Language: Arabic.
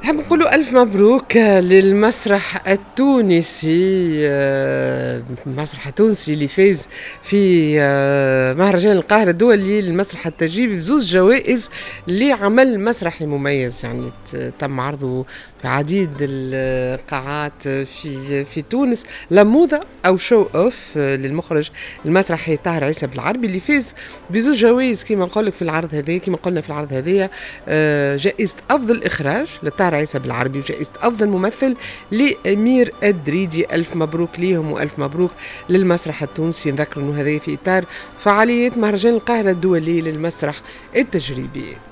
نحب نقولوا ألف مبروك للمسرح التونسي، المسرح التونسي اللي فاز في مهرجان القاهرة الدولي للمسرح التجريبي بزوز جوائز لعمل مسرحي مميز. يعني تم عرضه في عديد القاعات في تونس. لموذة أو شو أوف للمخرج المسرحي طاهر عيسى بالعربي اللي فاز بزوز جوائز كما نقول لك في العرض هذا، كما قلنا في العرض هذايا جائزة أفضل إخراج لطاهر عيسى بالعربي وجائزة أفضل ممثل لأمير الدريدي. ألف مبروك ليهم وألف مبروك للمسرح التونسي. نذكر أنه هذا في إطار فعاليات مهرجان القاهرة الدولي للمسرح التجريبي.